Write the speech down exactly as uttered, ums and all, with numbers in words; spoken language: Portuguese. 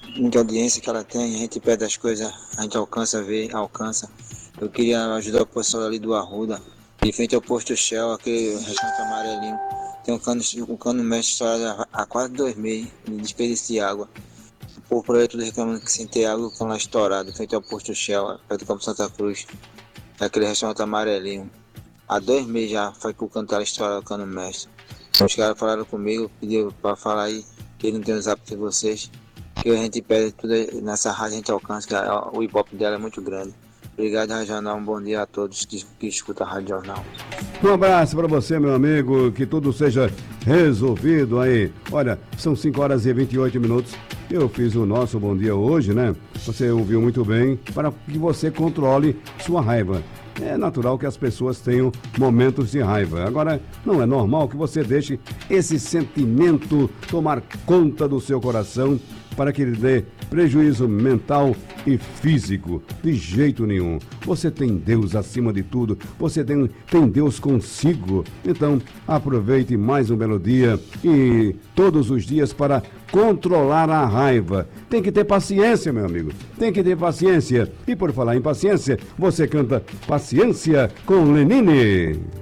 muita audiência que ela tem, a gente pede as coisas, a gente alcança, vê, alcança. Eu queria ajudar o pessoal ali do Arruda, de frente ao posto Shell, aquele restaurante amarelinho. Tem um cano, um cano mestre estourado há quase dois meses, de desperdício de água. O povo por aí tudo reclamando que sem ter água, o cano lá estourado, frente ao posto Shell, perto do Campo Santa Cruz. É aquele restaurante amarelinho. Há dois meses já foi que o cano estava estourado, o cano mestre. Os caras falaram comigo, pediram para falar aí, que ele não tem o zap de vocês. Que a gente pede tudo nessa rádio, a gente alcança, que a, o ibope dela é muito grande. Obrigado, Rádio Jornal. Um bom dia a todos que, que escutam a Rádio Jornal. Um abraço para você, meu amigo, que tudo seja resolvido aí. Olha, são cinco horas e vinte e oito minutos. Eu fiz o nosso bom dia hoje, né? Você ouviu muito bem, para que você controle sua raiva. É natural que as pessoas tenham momentos de raiva. Agora, não é normal que você deixe esse sentimento tomar conta do seu coração para que lhe dê prejuízo mental e físico. De jeito nenhum. Você tem Deus acima de tudo. Você tem, tem Deus consigo. Então, aproveite mais um belo dia e todos os dias para controlar a raiva. Tem que ter paciência, meu amigo. Tem que ter paciência. E por falar em paciência, você canta Paciência com Lenine.